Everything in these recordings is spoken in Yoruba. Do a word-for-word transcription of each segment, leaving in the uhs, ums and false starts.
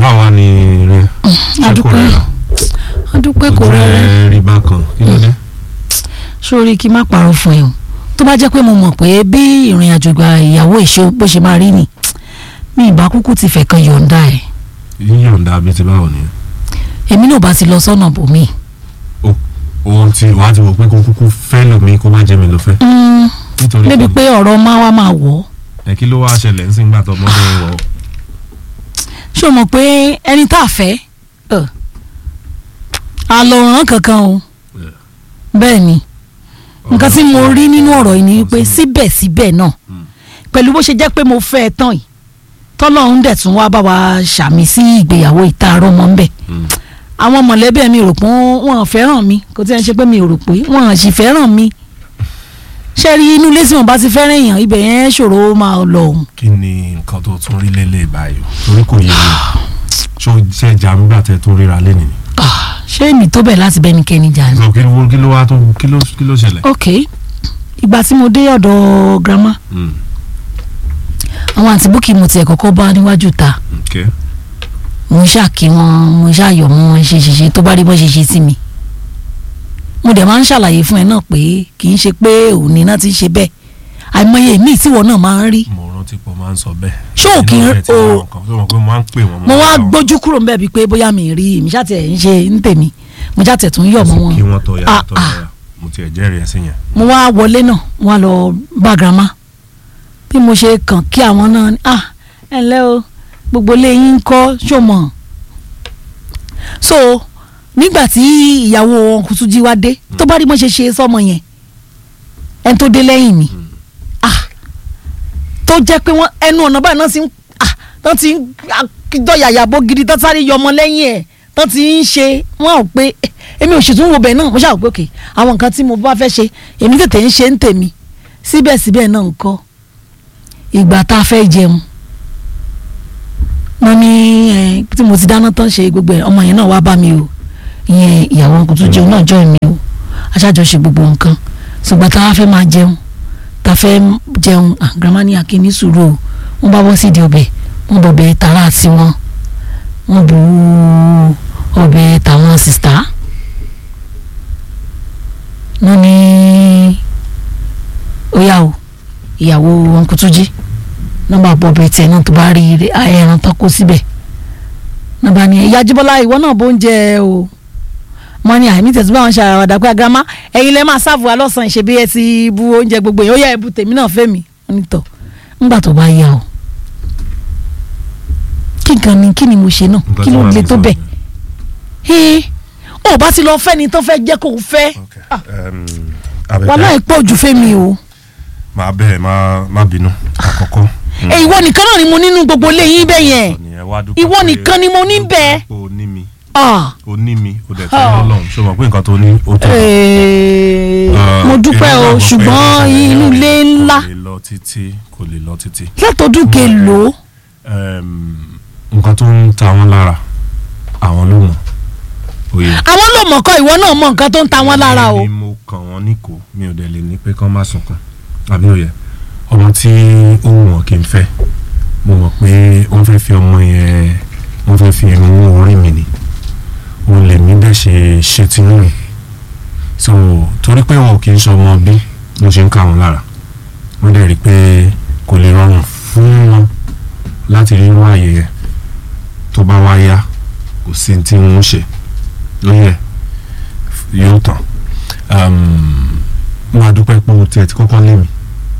báwa ni rẹ adúpẹ́ adúpẹ́ kò rẹ̀ rí bákan kí ló dé. sórí kí n má parọ́ fún ẹ o tó bá jẹ́ pé mo mọ̀ pé bí ìrìn àjò gba ìyàwó ìṣe bó ṣe máa rí ni mi ìbá kúkú ti fẹ́ kan yọ̀ǹda ẹ̀. yíyọ̀ǹda bíi ti báwo nìyẹn. èmi náà bá ti lọ sọ́nà bòmí. ohun tí wàá ti wò pé kó kúkú fẹ́ lómi kó má jẹ́ mi ló fẹ́. débi pé ọ̀rọ̀ máa wá máa wọ̀ ọ́. ẹ kí ló wá ṣẹlẹ̀ ń sìn gbà tó ọmọdé ń wọ̀ ọ́. ṣé o mọ̀ pé ẹni tá a fẹ́ àlọ́ràn kankan o bẹ́ẹ̀ ni nǹkan tí mo rí nínú ọ̀rọ̀ yìí ni pé síbẹ̀síbẹ̀ náà pẹ̀lú bó ṣe jẹ́ pé mo fẹ́ ẹ tán yìí tọ́lọ́run dẹ̀ tún wá bá wa ṣàmì sí ìgbéyàwó ìta àárọ̀ mọ́ ń bẹ̀ àwọn mọ̀lẹ́bí mi rò pé wọ́n fẹ́ràn mi kò tí wọ́n ṣe pé mi rò pé wọ́n sì fẹ́ràn mi ṣé rí inú ilé tí wọ́n bá ti fẹ́ràn èèyàn ibẹ̀ yẹn ṣòro máa lọ òun. kí ni nǹkan tó tún rí lélẹ̀ báyìí torí kò yé mi ṣó ṣe jà nígbà tẹ tó ríra lẹ́nu ni. ṣé èmi tó bẹ̀ láti bẹ́ni kẹ́ni jà ni. kí ló kí ló wá tó kí ló kí ló ṣẹlẹ̀. ok ìgbà tí mo dé ọ̀dọ̀ grandma àwọn àǹtí búkì mo tiẹ̀ kọ́kọ́ bá níwájú ta mo ṣàkí wọn mo ṣàyọ̀ mọ́ wọn ṣe ṣe ṣe tó bá rí bọ́ ṣe ṣe sí mi mo dẹ̀ máa ń ṣàlàyé fún ẹ náà pé kì í ṣe pé òní náà ti ń ṣe bẹ́ẹ̀ àìmọye míì tíwọ náà máa ń rí. mo rántí pé o máa ń sọ bẹ́ẹ̀. ṣé o kì í o mo wá mo gbójú kúrò ń bẹ́ẹ̀ bíi pé bóyá mi rí mi ṣàtẹ̀ ń ṣe ń tèmi mo ṣàtẹ̀ tún yọ̀ mọ́ wọn. kí wọ́n tọ́ yàrá tọ́ yàrá mo tiẹ̀ jẹ́rìí ẹ̀ sí yẹn. mo wá wọlé náà mo wá lọ bá grandma bí mo ṣe kàn kí àwọn náà ni ah ẹ ǹlẹ́ o gbogbo ilé yín ń kọ́ ṣó mọ̀ so nígbà tí ìyàwó Kútúnjí wá dé tó bá rí mo ṣe ṣe sọmọ yẹn ẹni tó dé lẹ́yìn mi ah tó jẹ́ pé wọ́n ẹnu ọ̀nà báyìí náà ti ń ah tán ti ń dọ̀yàyà bó gidi tán sáré yọ ọmọ lẹ́yìn ẹ̀ tán ti ń ṣe wọ́n ò pé èmi ò ṣètò ń wo bẹ́ẹ̀ náà mo ṣàwọ̀ pé òkè àwọn nǹkan tí mo bá fẹ́ ṣe èmi tètè ń ṣe ń tèmi síbẹ̀síbẹ̀ náà ń kọ́ ìgbà tá a fẹ́ jẹun wọ́n ní ẹ tí mo ti dáná tán ṣe gbogbo ẹ̀ ọmọ yẹn náà wá bá mi o ìyẹn ìyàwó Kútúnjí náà jọ mi o aṣáájọ ṣe gbogbo nǹkan ṣùgbọ́n tá a fẹ́ máa jẹun tá a fẹ́ jẹun grandma ní akíní sùúrù o wọ́n bá bọ́ sídìí ọbẹ̀ wọ́n bọ̀ bẹ̀ tààrà àti wọn wọ́n bu ọbẹ̀ tàwọn sista wọ́n ní ó yà o ìyàwó Kútúnjí nọ́mbà bọ̀bẹ̀ tiẹ̀ náà tó bá rí ẹran tán kó síbẹ̀ nọ́mbà ni ìyá Jíbọ́lá ìwọ náà bó ń jẹ o mo ní àmì tẹ̀sí báwọn ṣàwàdà pé àgàmá ẹ̀yin lẹ́ máa ṣàfù wa lọ́sàn-án ṣe bí ẹ ti bu oúnjẹ gbogbo yẹn ó yá ẹ̀bù tèmi náà fẹ́ mi onítọ̀ ńgbà tó bá yá o kí nǹkan ni kí ni mo ṣe náà kí ló le tó bẹ̀ ẹ́ ọ̀ bá ti lọ fẹ́ ni tó fẹ́ jẹ́ kó o fẹ́ wàhálà ìpọ̀ jù fẹ́ mi o. máa bẹ́ẹ̀ má bínú àkọ́kọ́. ẹ ìwọ nìkan náà ni mo nínú gbogbo ilé yín bẹ́ẹ̀ yẹn ìwọ nìkan ni mo ní bẹ́ẹ̀. o ní mi o ní mi o dẹ̀ tẹ́ Ọlọ́run ṣé o mọ̀ pé nǹkan tó ní o tó. mo dúpẹ́ o ṣùgbọ́n inú ilé ńlá. kò lè lọ títí kò lè lọ títí. látọdún kelo. nǹkan tó ń ta wọn lára àwọn ló mọ̀ òye. àwọn ló mọ̀ kọ́ ìwọ náà mọ̀ nǹkan tó ń ta wọn lára o. èmi mo kàn wọ́n níkò mi ò dẹ̀ lè ní pé kán má sunkún àbí òye ọmọ tí ó wù wọ́n kí n fẹ́ mo mọ̀ pé wọ́n fẹ́ fi ọmọ yẹn wọ́n fẹ́ fi ẹnu mú orí mi ni òun lèmi dẹ̀ ṣe ṣe tinú mi so torí pé wọn kì í sọ ọmọ bí mo ṣe ń ká wọn lára wọ́n dẹ̀ rí i pé kò lè rọrùn fún wọn láti rí irú àyè yẹn tó bá wá yá kò sí tí wọ́n ṣe lóye yóò tán máa dúpẹ́ pé mo tiẹ̀ ti kọ́kọ́ lé mi.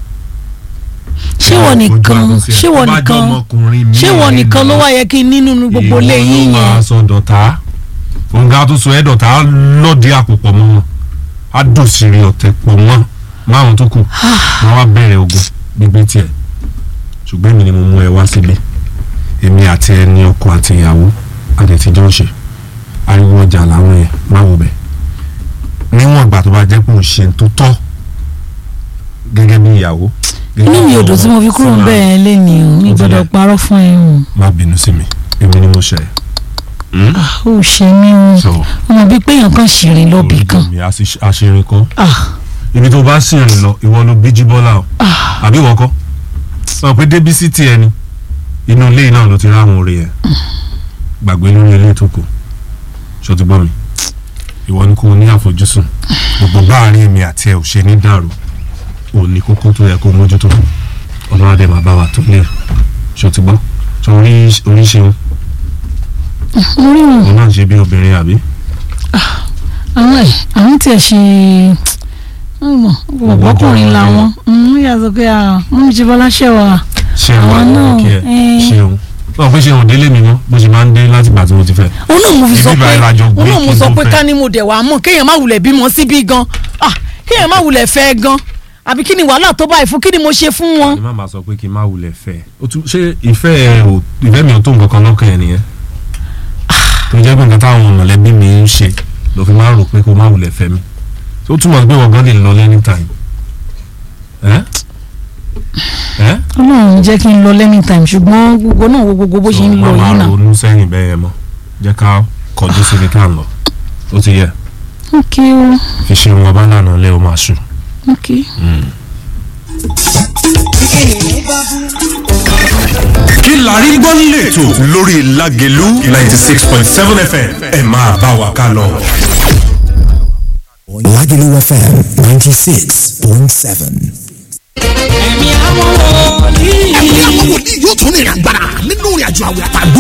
ṣé wọ́n nìkan ṣé wọ́n nìkan ṣé wọ́n nìkan ló wá yẹ kí nínú gbogbo ilé yín yẹn. ìwọ ló máa sọ dọ̀tá òǹgá tó sọ ẹ́ dọ̀tá lọ́ọ̀dí àpòpọ̀ mọ́ wọn á dòsìrì ọ̀tẹ̀ pọ̀ mọ́ márùn tó kù wọ́n wá bẹ̀rẹ̀ ogun gbígbé tiẹ̀ ṣùgbọ́n èmi ni mo mú ẹ wá sílé èmi àti ẹni ọkọ àti ìyàwó àdẹ̀tíjọ́ ṣe ariwo ọjà làwọn yẹn máa wò bẹ́ẹ̀ níwọ̀n ìgbà tó bá jẹ́ pé òun ṣe tó tọ́ gẹ́gẹ́ bí ìyàwó. inú mi ò dùn tí mo fi kúrò ń bẹ́ẹ̀ lẹ́ni o mi gbọ́dọ̀ parọ́ fún ẹ o. má bínú sí mi èmi ni mo ṣe é. ó ṣe mí o ọmọ bíi pé èèyàn kan ṣìrìn lọ́bì kan. àṣìrìn kan ibi tó bá ṣìrìn lọ ìwọ ló bí Jíbọ́lá o àbí ìwọ kọ́ sọ pé débísí tiẹ̀ ni inú ilé náà ló ti ráwọn orí ẹ̀ gbàgbé lórí ilé tó kù ṣó ti gbọ́ mi ìwọ ni kò ní àfojúsùn gbogbo láàrin èmi àti ẹ ò ṣe ní dàrú ò ní kókó tó yẹ kó mójútó ọlọ́wádé máa bá wa tó lé ṣó ti gbọ́ tó orí ṣeun mo rí wọn. òun náà ṣe bí obìnrin àbí. àwọn ẹ̀ àwọn tiẹ̀ ṣe ọ̀pọ̀kùnrin làwọn ń yàtọ̀ pé àwọn ń ṣe bọ́lá ṣẹ̀wà àwọn náà ṣeun náà pé ṣeun délé mi mọ́ bó ṣe máa ń dé láti gbà tí mo ti fẹ́. òun náà mo fi sọ pé òun náà mo sọ pé ká ní mo dẹ̀ wá mọ̀ kéèyàn má wulẹ̀ bímọ síbí gan kéèyàn má wulẹ̀ fẹ́ gan àbí kí ni wàhálà tó báyìí fún kí ni mo ṣe fún wọn. ẹ má máa sọ pé kí n má wulẹ̀ fẹ́ ṣé ìfẹ́ ẹ ò ìfẹ́ mi ò tó nǹkan kan lọ́kàn ẹ nìyẹn tó jẹ́ pé nǹkan táwọn mọ̀lẹ́bí mi ń ṣe ló fi máa rò pé kó má wulẹ̀ fẹ́ mi tó túmọ̀ sí pé wọ́n gan lè lọ anytime. ọlọ́run jẹ́ kí n lọ anytime ṣùgbọ́n gbogbo náà wo gbogbo bó ṣe ń lọ yìí náà. máa ronú sẹ́yìn bẹ́ẹ̀ yẹn mọ́ jẹ́ ká kọjú síbi ká ń lọ ó ti yẹ. ok o. fi ṣe wọn bá lànà lé o máa ṣù. ok. kí la rí gbọ́ lẹ́tọ̀ lórí Lágelú ninety six point seven F M ẹ máa bá wa ká lọ. Lágelú F M ninety six point seven. ẹ̀mí àwọn wòlíì. ẹ̀mí àwọn wòlíì yóò tún ní ìrìn àgbàrá nínú ìrìn àjò àwẹ̀ àtàdúrà